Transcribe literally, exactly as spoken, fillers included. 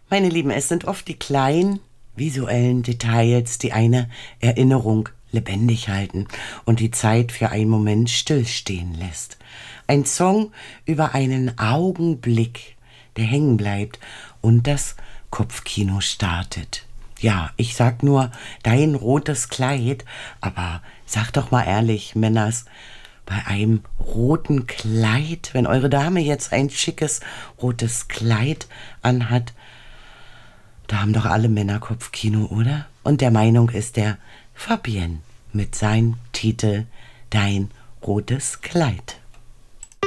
Meine Lieben, es sind oft die kleinen visuellen Details, die eine Erinnerung lebendig halten und die Zeit für einen Moment stillstehen lässt. Ein Song über einen Augenblick, der hängen bleibt und das Kopfkino startet. Ja, ich sag nur dein rotes Kleid, aber sag doch mal ehrlich, Männers, bei einem roten Kleid, wenn eure Dame jetzt ein schickes rotes Kleid anhat, da haben doch alle Männer Kopfkino, oder? Und der Meinung ist der Fabienne mit seinem Titel Dein rotes Kleid.